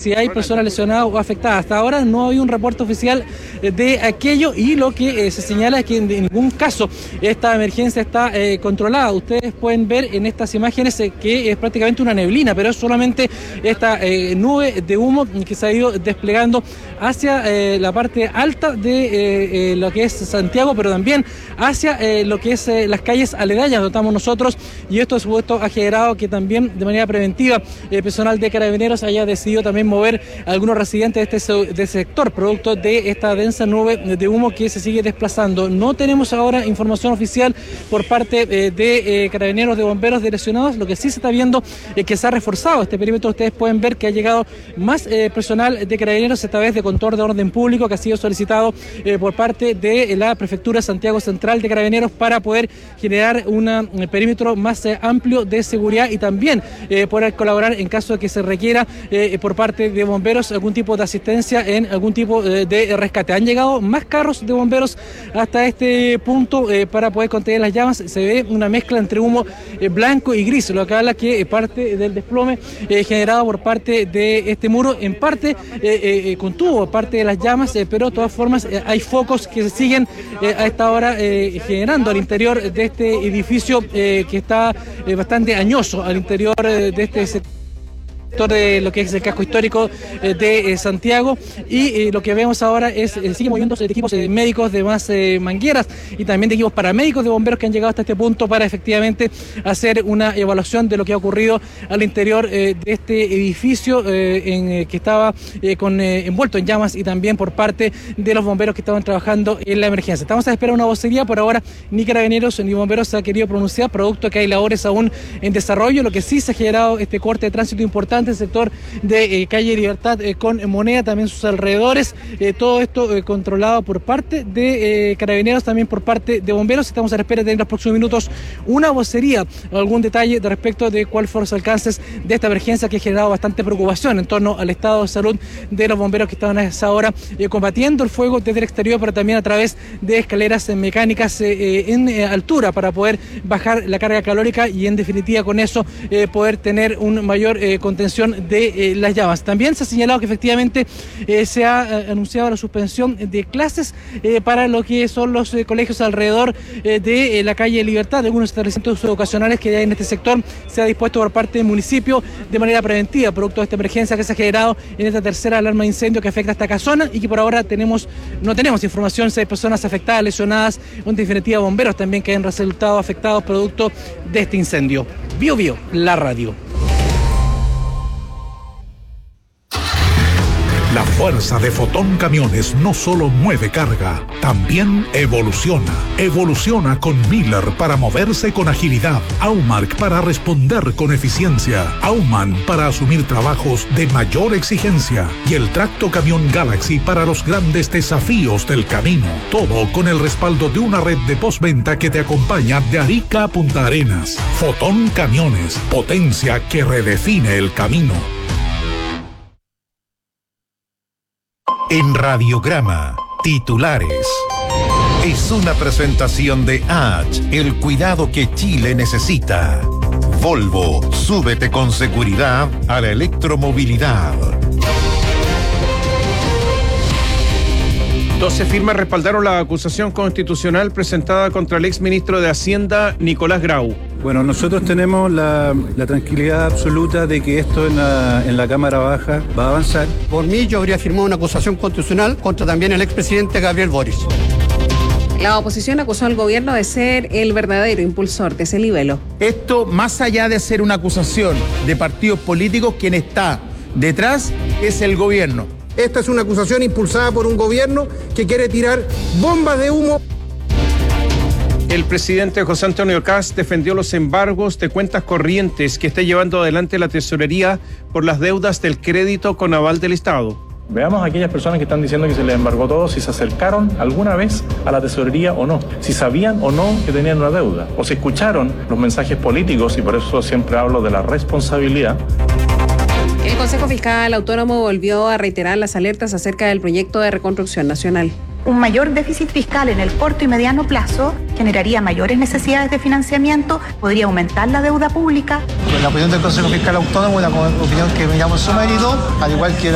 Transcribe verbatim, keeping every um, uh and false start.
si hay personas lesionadas o afectadas. Hasta ahora no hay un reporte oficial de aquello y lo que eh, se señala es que en ningún caso esta emergencia está eh, controlada. Ustedes pueden ver en estas imágenes eh, que es prácticamente una neblina, pero es solamente esta eh, nube de humo que se ha ido desplegando hacia eh, la parte alta de eh, eh, lo que es Santiago, pero también hacia eh, lo que es eh, las calles aledañas donde estamos nosotros, y esto, por supuesto, ha generado que también de manera preventiva el personal de Carabineros haya decidido también mover a algunos residentes de este, de este sector, producto de esta densa nube de humo que se sigue desplazando. No tenemos ahora información oficial por parte eh, de eh, Carabineros, de bomberos, de lesionados. Lo que sí se está viendo es que se ha reforzado este perímetro. Ustedes pueden ver que ha llegado más eh, personal de Carabineros, esta vez de control de orden público, que ha sido solicitado eh, por parte de la Prefectura Santiago Central de Carabineros para poder generar una, un perímetro más eh, amplio de seguridad y también eh, poder colaborar en caso de que se requiera eh, por parte de bomberos algún tipo de asistencia en algún tipo eh, de rescate. Han llegado más carros de bomberos hasta este punto eh, para poder contener las llamas. Se ve una mezcla entre humo eh, blanco y gris, lo que habla que eh, parte del desplome eh, generado por parte de este muro en parte eh, eh, contuvo parte de las llamas, eh, pero de todas formas eh, hay focos que se siguen eh, a esta hora eh, generando al interior de este edificio eh, que está eh, bastante añoso al interior eh, de este sector de lo que es el casco histórico eh, de eh, Santiago, y eh, lo que vemos ahora es eh, siguen moviéndose de equipos eh, médicos, de más eh, mangueras y también de equipos paramédicos de bomberos que han llegado hasta este punto para efectivamente hacer una evaluación de lo que ha ocurrido al interior eh, de este edificio eh, en, eh, que estaba eh, con, eh, envuelto en llamas, y también por parte de los bomberos que estaban trabajando en la emergencia. Estamos a esperar una vocería. Por ahora ni Carabineros ni bomberos se ha querido pronunciar, producto que hay labores aún en desarrollo. Lo que sí se ha generado este corte de tránsito importante el sector de eh, calle Libertad eh, con Moneda, también sus alrededores, eh, todo esto eh, controlado por parte de eh, Carabineros, también por parte de bomberos. Estamos a la espera de en los próximos minutos una vocería, algún detalle de respecto de cuáles fueron los alcances de esta emergencia que ha generado bastante preocupación en torno al estado de salud de los bomberos que estaban a esa hora eh, combatiendo el fuego desde el exterior, pero también a través de escaleras eh, mecánicas eh, eh, en eh, altura para poder bajar la carga calórica y en definitiva con eso eh, poder tener un mayor eh, contención de eh, las llamas. También se ha señalado que efectivamente eh, se ha eh, anunciado la suspensión de clases eh, para lo que son los eh, colegios alrededor eh, de eh, la calle Libertad, de algunos establecimientos educacionales que hay en este sector. Se ha dispuesto por parte del municipio de manera preventiva, producto de esta emergencia que se ha generado en esta tercera alarma de incendio que afecta a esta casona, y que por ahora tenemos no tenemos información si hay personas afectadas, lesionadas, o en definitiva bomberos también que han resultado afectados producto de este incendio. Bio Bio, la radio. La fuerza de Fotón Camiones no solo mueve carga, también evoluciona. Evoluciona con Miller para moverse con agilidad, Aumark para responder con eficiencia, Auman para asumir trabajos de mayor exigencia y el Tracto Camión Galaxy para los grandes desafíos del camino. Todo con el respaldo de una red de postventa que te acompaña de Arica a Punta Arenas. Fotón Camiones, potencia que redefine el camino. En Radiograma, titulares. Es una presentación de H, el cuidado que Chile necesita. Volvo, súbete con seguridad a la electromovilidad. doce firmas respaldaron la acusación constitucional presentada contra el exministro de Hacienda, Nicolás Grau. Bueno, nosotros tenemos la, la tranquilidad absoluta de que esto en la, en la Cámara Baja va a avanzar. Por mí, yo habría firmado una acusación constitucional contra también el expresidente Gabriel Boric. La oposición acusó al gobierno de ser el verdadero impulsor de ese libelo. Esto, más allá de ser una acusación de partidos políticos, quien está detrás es el gobierno. Esta es una acusación impulsada por un gobierno que quiere tirar bombas de humo. El presidente José Antonio Kast defendió los embargos de cuentas corrientes que está llevando adelante la tesorería por las deudas del crédito con aval del Estado. Veamos a aquellas personas que están diciendo que se les embargó todo, si se acercaron alguna vez a la tesorería o no, si sabían o no que tenían una deuda, o si escucharon los mensajes políticos, y por eso siempre hablo de la responsabilidad. El Consejo Fiscal Autónomo volvió a reiterar las alertas acerca del proyecto de reconstrucción nacional. Un mayor déficit fiscal en el corto y mediano plazo generaría mayores necesidades de financiamiento, podría aumentar la deuda pública. La opinión del Consejo Fiscal Autónomo, una opinión que me llamo en su mérito, al igual que